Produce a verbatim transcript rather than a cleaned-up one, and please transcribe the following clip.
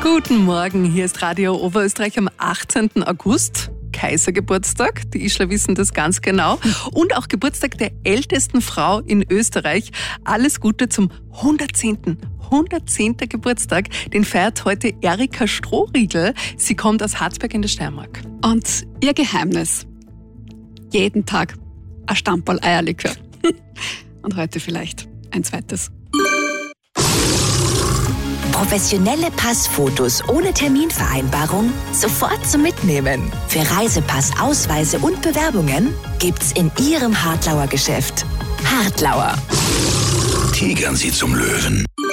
Guten Morgen, hier ist Radio Oberösterreich am achtzehnten August. Kaisergeburtstag, die Ischler wissen das ganz genau. Und auch Geburtstag der ältesten Frau in Österreich. Alles Gute zum hundertzehnten hundertzehnten Geburtstag. Den feiert heute Erika Strohriegel. Sie kommt aus Harzberg in der Steiermark. Und ihr Geheimnis? Jeden Tag ein Stamperl Eierlikör. Und heute vielleicht ein zweites. Professionelle Passfotos ohne Terminvereinbarung sofort zum Mitnehmen. Für Reisepass, Ausweise und Bewerbungen gibt's in Ihrem Hartlauer Geschäft. Hartlauer. Tigern Sie zum Löwen.